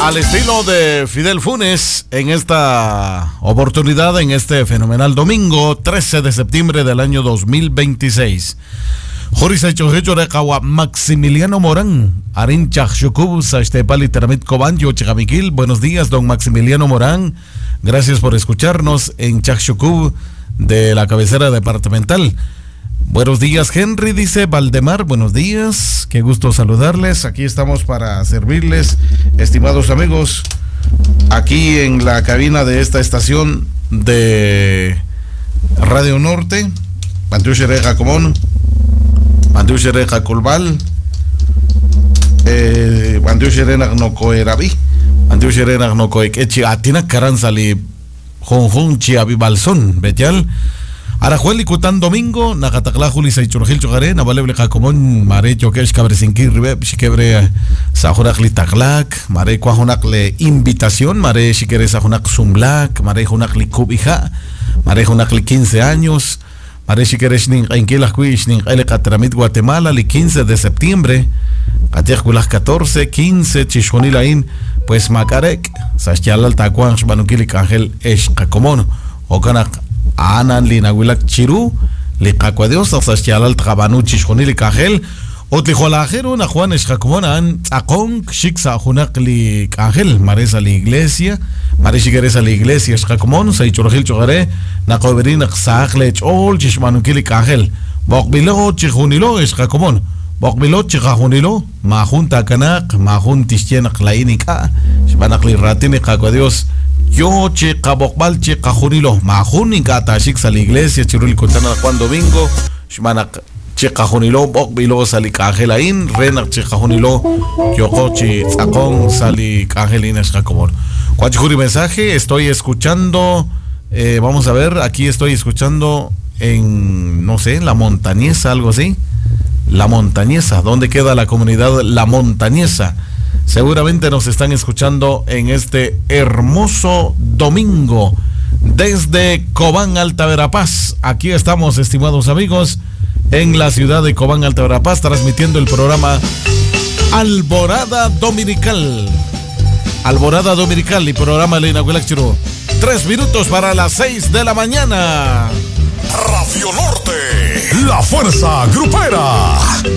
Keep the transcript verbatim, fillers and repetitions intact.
al estilo de Fidel Funes en esta oportunidad, en este fenomenal domingo trece de septiembre del año dos mil veintiséis. Jorisa Chojechorecawa Maximiliano Morán, Arin Chachukub, Sachtepali Teramit Cobanjo, Chicamiquil. Buenos días, don Maximiliano Morán. Gracias por escucharnos en Chachukub de la cabecera departamental. Buenos días, Henry, dice Valdemar. Buenos días, qué gusto saludarles. Aquí estamos para servirles, estimados amigos, aquí en la cabina de esta estación de Radio Norte. Pantuchereja Comón, Pantuchereja Colbal, Pantucherena no coerabi, Pantucherena no coequechi, Atina Caranzali, Jonjonchi Abibalson, Betial. Arajuel y Cután Domingo, Nakatacla Juli Saichurgil Chogare, Navaleble Jacomón, Mare Chokesh Cabresinquir Ribe, Shiquebre Sajurakli Taklak, Mare Cuajonakle Invitación, Mare Shiquere Sajunak Zumblak, Mare Jonakli Kubija, Mare Jonakli quince años, Mare Shiquere Shning Enquilas Quishning Ele Catramit Guatemala, li quince de septiembre, Catejculas catorce, quince, Chishonilain, pues Macarec, Sashchalal Tacuan, Shbanukilik Ángel Esh Jacomón, Ocanak. Anan linawilak chiru liqacuadios saschialal trabanu chishoni likajel otlijolajero na Juan Esjacomonan tzakon shiksa junak likajel maresa la iglesia marishigeresa la iglesia Esjacomon saichurgil chogare na coberin xacle chol chishmanuki likajel bokbilo chijunilo Esjacomon bokbilo chijunilo ma junta kanak ma juntishchenak lainika shbanakli ratini qacuadios. Yo chica bokbal chica junilo majuni gata shik a la iglesia chirul contana Juan Domingo shmana chica junilo bokbilo sali cangelain rena chica junilo yokochi tzakon sali cangelin escacomor. Cuachuri mensaje, estoy escuchando, eh, vamos a ver, aquí estoy escuchando en, no sé, La Montañesa, algo así. La Montañesa, ¿dónde queda la comunidad La Montañesa? Seguramente nos están escuchando en este hermoso domingo desde Cobán, Alta Verapaz. Aquí estamos, estimados amigos, en la ciudad de Cobán, Alta Verapaz, transmitiendo el programa Alborada Dominical. Alborada Dominical y programa Leina Huilachiro. Tres minutos para las seis de la mañana. Radio Norte, la fuerza grupera.